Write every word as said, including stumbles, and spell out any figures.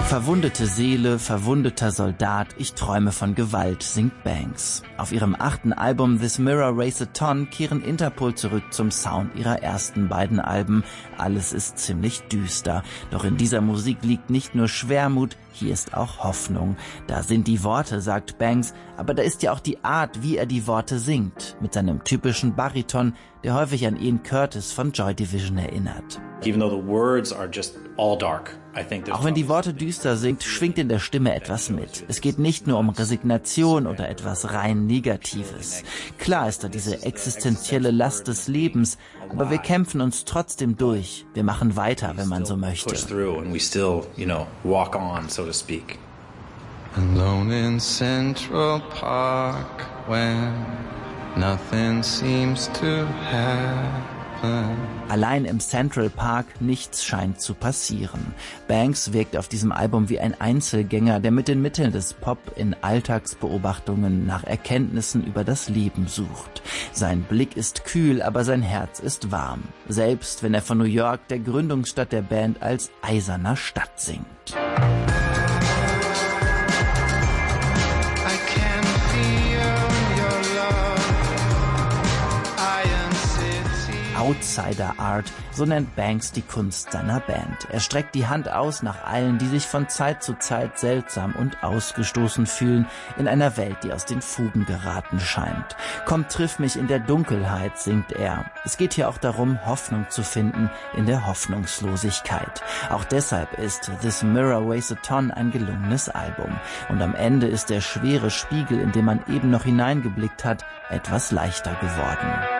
Verwundete Seele, verwundeter Soldat, ich träume von Gewalt, singt Banks. Auf ihrem achten Album This Mirror Weighs a Ton kehren Interpol zurück zum Sound ihrer ersten beiden Alben. Alles ist ziemlich düster. Doch in dieser Musik liegt nicht nur Schwermut, hier ist auch Hoffnung. Da sind die Worte, sagt Banks, aber da ist ja auch die Art, wie er die Worte singt. Mit seinem typischen Bariton, der häufig an Ian Curtis von Joy Division erinnert. Even though the words are just all dark, I think Auch wenn die Worte düster sind, schwingt in der Stimme etwas mit. Es geht nicht nur um Resignation oder etwas rein Negatives. Klar ist da diese existenzielle Last des Lebens, aber wir kämpfen uns trotzdem durch. Wir machen weiter, wenn man so möchte. Alone in Central Park when nothing seems to happen. Allein im Central Park, nichts scheint zu passieren. Banks wirkt auf diesem Album wie ein Einzelgänger, der mit den Mitteln des Pop in Alltagsbeobachtungen nach Erkenntnissen über das Leben sucht. Sein Blick ist kühl, aber sein Herz ist warm. Selbst wenn er von New York, der Gründungsstadt der Band, als eiserner Stadt singt. Outsider Art, so nennt Banks die Kunst seiner Band. Er streckt die Hand aus nach allen, die sich von Zeit zu Zeit seltsam und ausgestoßen fühlen, in einer Welt, die aus den Fugen geraten scheint. Komm, triff mich in der Dunkelheit, singt er. Es geht hier auch darum, Hoffnung zu finden in der Hoffnungslosigkeit. Auch deshalb ist This Mirror Weighs a Ton ein gelungenes Album. Und am Ende ist der schwere Spiegel, in den man eben noch hineingeblickt hat, etwas leichter geworden.